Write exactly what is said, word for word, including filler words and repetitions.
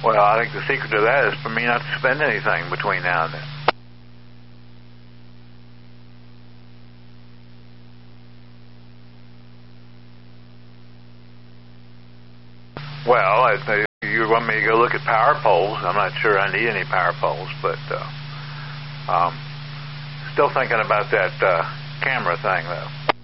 Well, I think the secret to that is for me not to spend anything between now and then. Well, if you want me to go look at power poles, I'm not sure I need any power poles, but uh, um, still thinking about that uh, camera thing, though.